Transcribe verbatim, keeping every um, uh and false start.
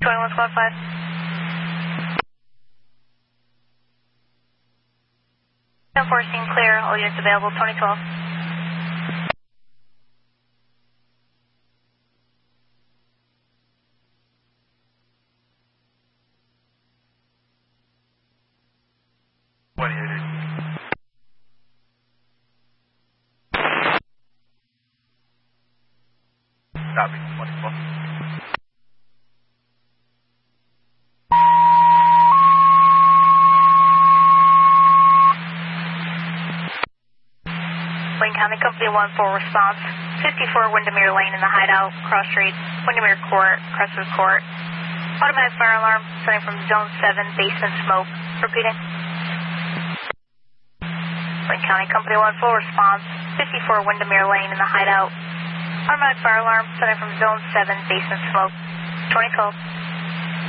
twenty-one squad five. ten fourteen clear, all units available, twenty twelve. twenty-eight. Copy, twenty twelve. Wayne County Company one four response. fifty-four Windermere Lane in the hideout, cross street, Windermere Court, Crestwood Court. Automatic fire alarm, starting from zone seven, basement smoke. Repeating. Wayne County Company one four response. fifty-four Windermere Lane in the hideout. Automatic fire alarm, starting from zone seven, basement smoke. twenty twelve.